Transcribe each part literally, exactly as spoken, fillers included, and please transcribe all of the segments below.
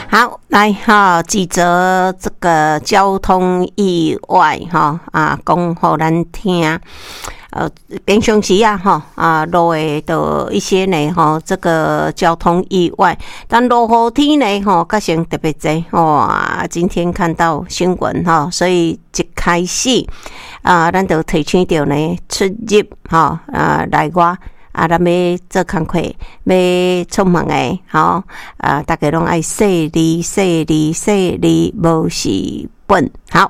好，来哈，记者这个交通意外哈啊，讲互咱听。呃，平常时啊，哈啊，路的的一些呢，哈，这个交通意外，但落雨天呢，哈，发生特别多哇。今天看到新闻哈，所以一开始啊，咱就提醒到呢，出入哈啊内外。啊，咱要做工课，要出门诶，吼啊，大家拢爱细理细理细理，无是本。好，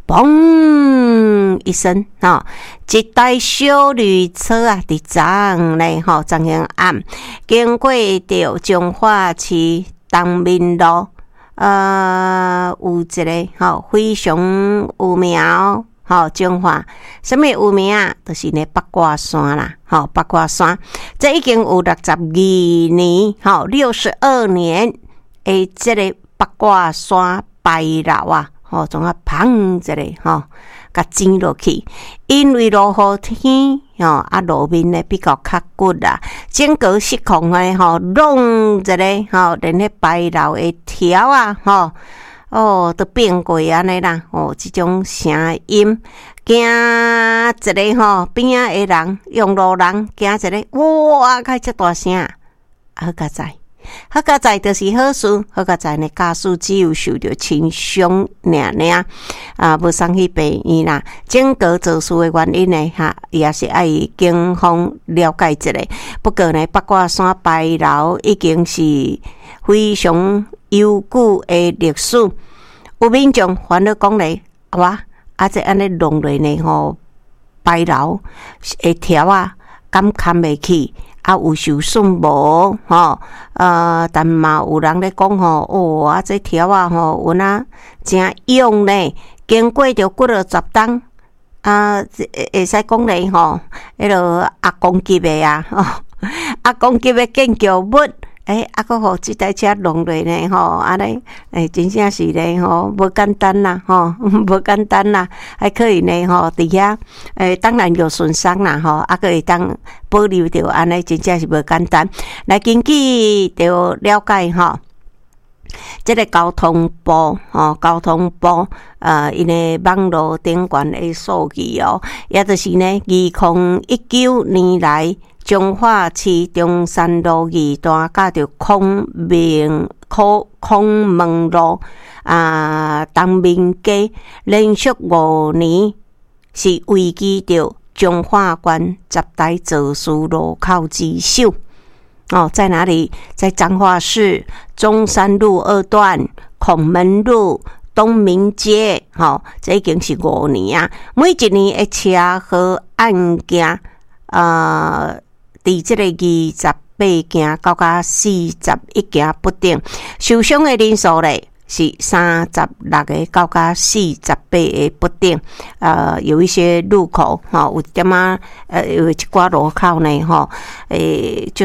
嘣一声，吼，一台小绿车啊，伫昨昏咧，吼，昨昏暗经过着彰化市东面路，呃，有一个吼非常有名。好，彰化什么有名啊？就是呢八卦山啦，好八卦山，这已经有六十二年，好六十二年诶，这个八卦山白楼啊，好总啊砰一个吼，甲整落去，因为落雨天，吼啊路面呢比较较骨啦，整个失控诶，吼弄一个吼，连迄白楼诶条啊，吼。哦，都变过安尼啦！哦，这种声音，惊一个吼边仔诶人，用路人惊一个，哇，开遮大声，好佳哉，好佳哉，就是好事，好佳哉呢，驾驶只有受到轻伤尔尔，啊，无送去病院啦。整个做事诶原因呢，哈，也是爱警方了解一下。不过呢，八卦山白楼已经是非常悠久的历史，有民众烦恼讲咧，哇，啊这安尼弄落呢吼，白楼的条啊，敢扛袂起，啊有受损无？吼，呃，但嘛有人咧讲吼，哦，啊这条啊吼，有哪真用呢？经过着几落十档，啊，会使讲咧吼，迄落阿公级的啊，吼，阿公级的建筑物。诶、欸，啊，搁互即台车弄落呢吼，安尼，诶，真正是咧吼，无简单啦吼，无简单啦，还可以呢吼，伫遐，诶，当然有损伤啦吼，啊，可会当保留着安尼，真正是无简单。来，根据着了解吼，即个交通部吼，交通部呃，因诶网络顶悬诶数据哦，也就是呢，二零一九年来。彰化市中山路二段，甲着孔明孔孔门路啊，东面街连续五年是位居着彰化县十大肇事路口之首。哦，在哪里？在彰化市中山路二段、孔门路、东明街。哦，这已经是五年啊！每一年的车祸案件，呃。伫即个二十八件到甲四十一件不等，受伤的人数咧是三十六个到甲四十八个不等。呃，有一些路口哈、哦，有点啊，呃，有一寡路口呢哈，诶、呃，就是。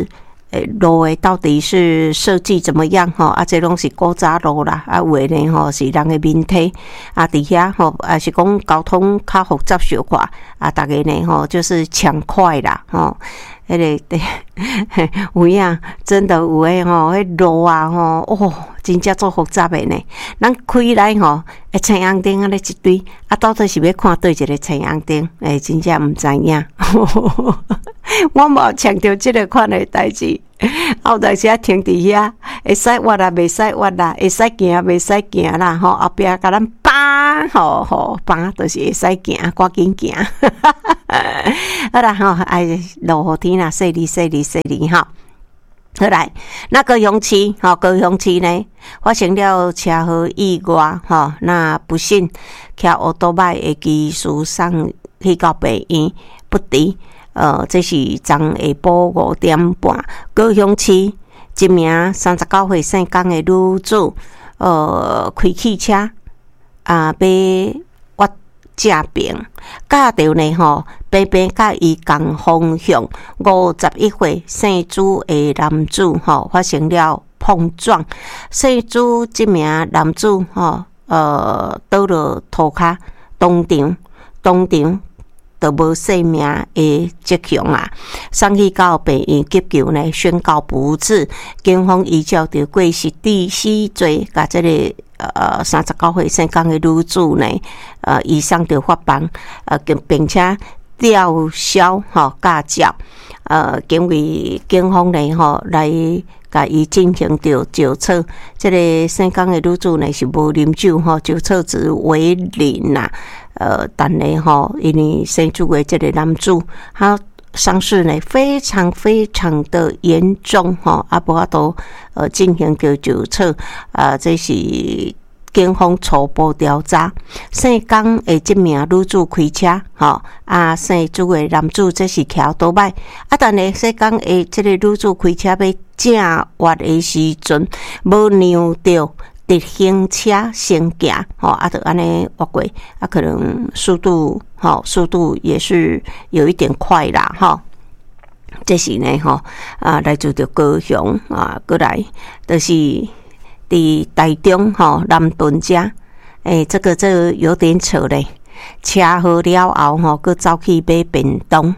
诶，路诶到底是设计怎么样吼？啊，这拢是古早路啦，啊，有诶呢吼是人诶面体啊，伫遐吼，啊是讲交通较复杂小可啊，逐个呢吼就是抢快啦吼，迄、那个有影真的有诶吼，迄路啊吼，哦，真正做复杂诶呢。咱开来吼，诶，青红灯啊咧一堆，啊，到底是要看对一个青红灯？诶，真正毋知影。我无强调即个款诶代志，后台车停伫遐，会使挖啦，袂使挖啦，会使行，袂使行啦，吼，后壁甲咱扒，吼吼扒，就是会使行，赶紧行。好啦，吼，哎，落雨天啦，细哩细哩细哩，吼。好来，那高雄市，吼，高雄市呢发生了车祸意外，吼，那不幸骑奥多迈的技术上去到病院不治。呃，这是昨下晡五点半，高雄市一名三十九岁姓江的女子，呃，开汽车啊，被挖正边，驾到呢吼，偏偏甲伊共方向，五十一岁姓朱的男子吼，发生了碰撞，姓朱这名男子吼，呃，倒落涂骹，当场当场。 都无性命的迹象啊，送去到病院急救呢，宣告不治。警方依照着过失致死罪，甲这个呃三十九岁姓江的女主呢，呃，移送着法办，呃，并且吊销吼驾照。呃，因为警方呢吼来甲伊进行着酒测，这个姓江的女主呢是无啉酒吼，酒测值为零啦。呃，但呢吼，因为生主的这个男主，他伤势呢非常非常的严重吼，啊，无法度呃进行着酒测，啊，这是警方初步调查，姓江的这名女主开车，吼啊，姓朱的男主这是骑倒摆，啊，但是姓江的这个女主开车要正弯的时阵，无让到直行车先行，吼啊，就安尼滑过，啊，可能速度，吼速度也是有一点快啦，吼。这是呢，吼啊，来自着高雄啊，过来就是。伫台中吼南屯遮，诶、欸，这个这个有点扯嘞。车祸了后吼，佮走去买便当。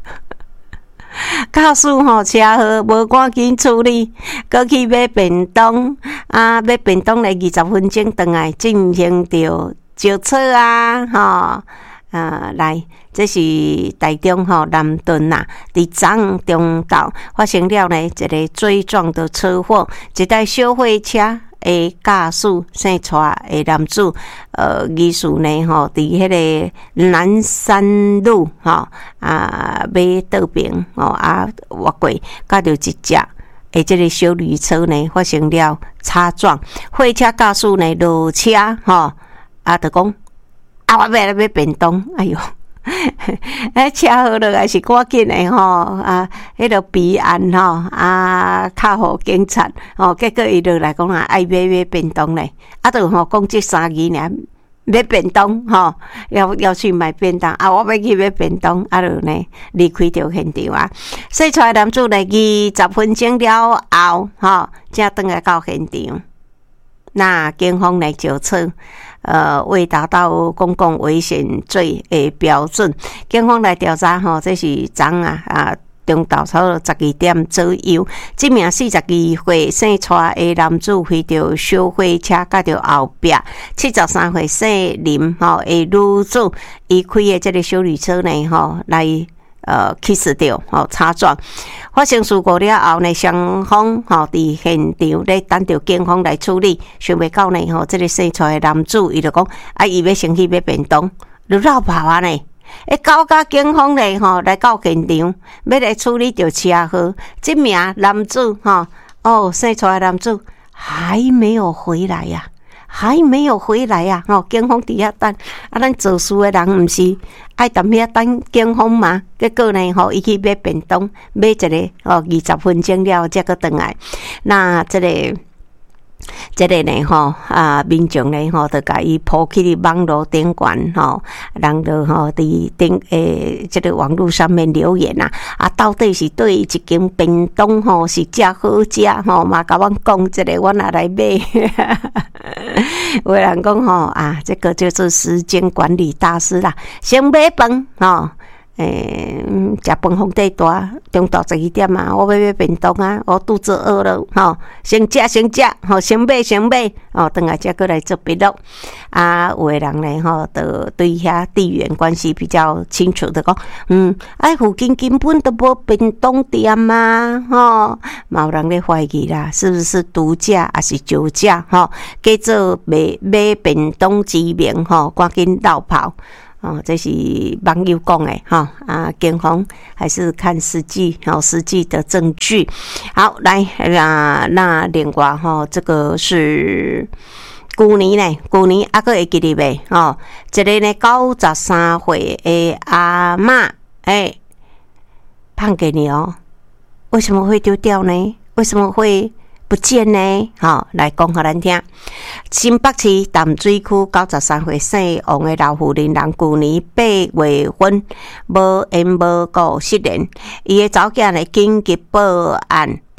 驾驶吼车祸无赶紧处理，佮去买便当啊！买便当来二十分钟，转来进行着酒测啊，吼啊来。这是台中吼南屯呐，伫昨中昼发生了呢一个追撞的车祸，一台小货车的驾驶姓蔡的男子，呃，疑似呢吼伫迄个南山路吼啊买倒饼吼啊滑过，甲着一只诶，这个小旅车呢发生了擦撞，货车驾驶呢落车吼啊，就讲啊，我买来买便当，哎哟。哎，车祸落来是赶紧的吼啊！迄个备案吼啊，敲互警察吼，结果伊落来讲啊，爱买买便当咧，啊，就吼讲这三字尔，买便当吼，要要去买便当啊，我要去买便当，啊，就呢离开着现场啊。洗出来男主呢，二十分钟了后吼，才转来到现场。那警方来酒测。呃，未达到公共危险罪的标准，警方来调查吼，这是昨啊啊中昼差不多十二点左右，这名四十二岁姓蔡的男子开着小货车，甲着后壁七十三岁姓林吼的女子，伊开的这个小旅车呢吼来。呃，去死掉，吼擦撞，发生事故了后呢，双方吼伫现场咧等着警方来处理。想袂到呢，吼，这个生出来的男子伊就讲，啊，伊要先去买便当，就绕跑啊呢。一到甲警方咧，吼来到现场，要来处理着车祸。这名男子，吼哦，生出来的男子还没有回来呀、啊。还没有回来呀、啊！吼，警方伫遐等，啊，咱做事的人毋是爱踮遐等警方嘛？结果呢，吼，伊去买便当，买一个哦，二十分钟了，才个转来。那这个。这个呢，吼啊，民众呢，吼，就甲伊抛去网络顶悬，吼，人就吼伫顶诶，这个网络上面留言啊，啊，到底是对一间便当吼是食好食吼，嘛甲阮讲这个，阮也来买。有人讲吼啊，这个就是时间管理大师啦，先买饭吼。诶，食饭皇帝大，中昼十二点啊，我要买便当啊，我肚子饿了，吼，先食先食，吼，先买先买，哦，等下才过来做笔录。啊，有的人呢，吼，就对遐地缘关系比较清楚的讲，嗯，哎，附近根本都无便当店嘛，吼，嘛有人咧怀疑啦，是不是毒驾还是酒驾，吼，叫做买买便当之名，吼，赶紧绕跑。哦，这是网友讲的哈啊，警方还是看实际哦，实际的证据。好，来那那另外哈，这个是去年呢，去年还佫会记得袂？哦，一个呢九十三岁的阿嬷，哎，判给你哦，为什么会丢掉呢？为什么会？不见呢？好，来讲互咱听。新北市淡水区九十三岁姓王的老妇人，人去年八月份无缘无故失联，伊的查囝呢紧急报案。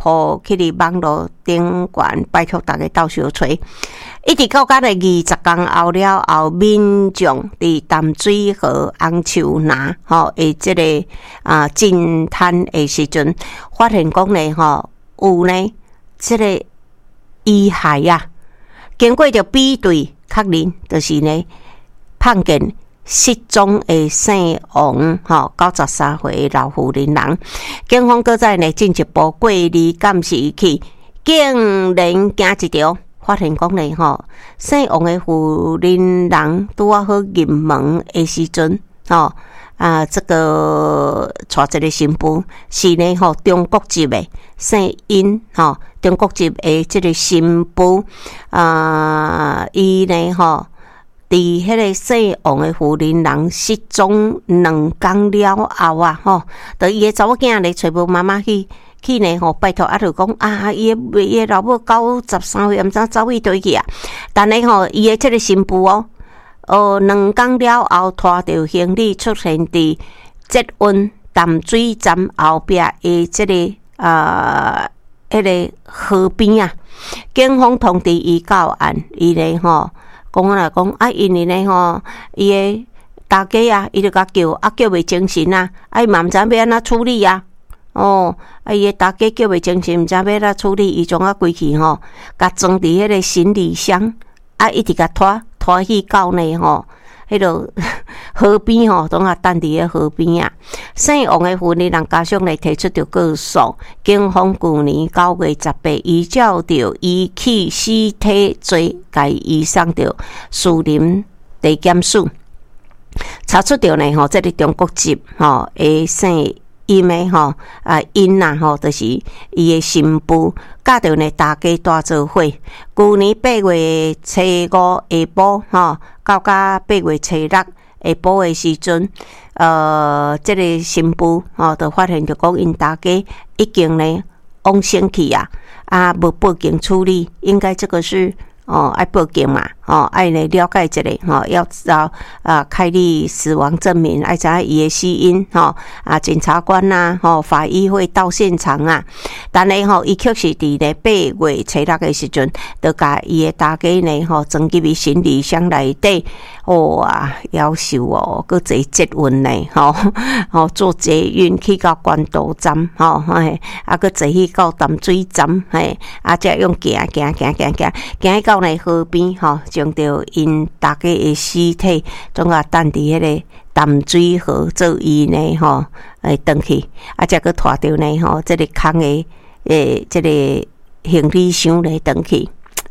铺去伫网络顶悬，拜托大家到时找。一直到甲咧二十天后了后，民众伫淡水河红树林吼，诶，即、这个啊进滩诶时阵，发现讲咧吼，有呢，即、这个遗骸啊，经过着比对确认，就是呢，碰见失踪的姓王吼，九十三岁老妇人人，警方搁再呢进一步过滤监视器，竟然行一条。发现讲咧吼，姓王的妇人人拄啊好入门的时阵，吼啊，这个带一个新妇是呢吼中国籍的姓殷吼，中国籍的这个新妇啊，伊呢吼，伫迄个姓王的妇人人失踪两天了后啊，吼，就伊的查某囝咧找无妈妈去。去呢吼，拜托啊，就讲啊，伊的伊的老母九十三岁，毋知走位倒去啊。但呢吼，伊的这个新妇哦，哦，两天了后，拖着行李出现伫捷运淡水站后壁的这个啊，迄、那个河边啊。警方通知伊到案，伊呢吼讲来讲啊，因为呢吼，伊的大家啊，伊就甲叫啊，叫袂精神啊，啊，伊嘛毋知要安怎处理啊。哦，啊，伊个大家叫袂精神，毋知要怎处理，伊将啊归去吼，甲装伫迄个行李箱，啊，一直甲拖拖去到呢吼，迄落河边吼，总啊等伫个河边啊。姓王的妇人人家属来提出着告诉，警方去年九月十八依照着遗弃尸体罪，甲伊送着树林地检署，查出着呢吼，这个中国籍吼诶姓。因为吼啊，因呐吼，就是伊的新妇，甲着呢大家大做伙。去年八月初五下晡吼，到甲八月初六下晡的时阵，呃，这个新妇吼，就发现着讲因大家已经呢往生去啊，啊，无报警处理，应该这个是。哦，爱报警嘛，哦，爱来了解一下，吼，要知道啊，开立死亡证明，爱知伊的死因，吼，啊，检察官呐，吼，法医会到现场啊，但呢，吼，伊确实伫咧八月初六的时阵，就甲伊的大家呢，吼，装入去行李箱内底，哇，夭寿哦，搁坐捷运呢，吼，吼，坐捷运去到关渡站，吼，嘿，啊，搁坐去到淡水站，嘿，啊，才用行行行行行行到。到呢河边吼，将着因大家的尸体，总啊等伫迄个淡水河做伊呢吼，诶，登去，啊，才个拖着呢吼，这个空的诶，这个行李箱来登去，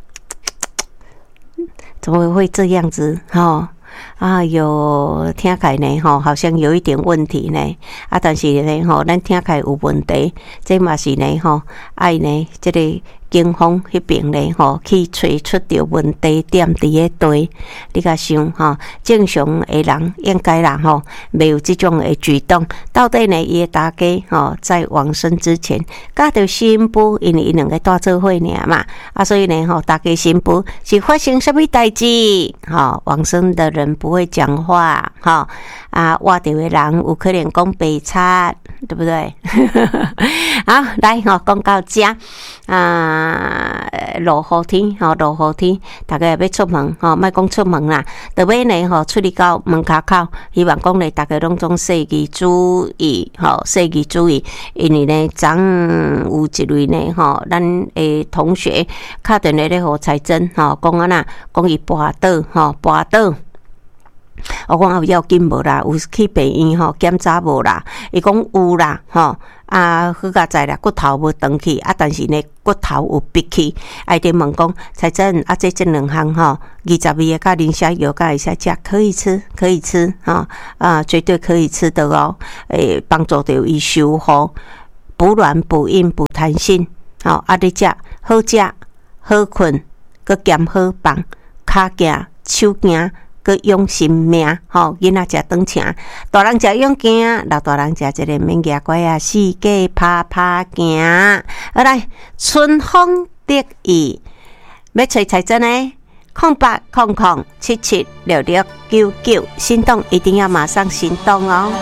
怎么会这样子吼？啊哟，听起来呢吼，好像有一点问题呢。啊，但是呢吼，咱听起来有问题，这嘛是呢吼，爱呢这个。警方迄边咧吼，去找出着问题点伫个堆，你甲想吼，正常的人应该啦吼，没有这种的举动。到底呢，伊大家吼在往生之前，甲着新妇，因为伊两个大做伙尔嘛，啊，所以呢吼，大家新妇是发生什么代志？吼，往生的人不会讲话，吼啊，活着的人有可能讲白贼，对不对？好，来吼，讲到这啊。啊，落雨天吼，落雨天，大家要出门吼，莫讲出门啦，就要呢吼，出去到门口口，希望讲呢，大家拢总细记注意吼，细记注意，因为呢，昨有一位呢吼，咱诶同学敲电话咧互财政吼，讲安那，讲伊跋倒吼，跋倒。我讲啊，要紧无啦，有去病院吼检查无啦？伊讲有啦，吼啊，好佳在啦，骨头无长去啊，但是呢，骨头有闭去。爱伫问讲，财政啊，这这两项吼，二十二个甲磷虾油甲会使食，可以吃，可以吃哈啊，绝对可以吃的哦。诶，帮助到伊修复、补软、补硬、补弹性。好啊，你食好食、好困，佮兼好放，骹行、手行。佮养生命，吼，囡仔食长请，大人食养惊，老大人食一个免牙乖啊，四界拍拍行。好来，春风得意，要找财政呢？空八空空七七六六九九，心动一定要马上行动哦！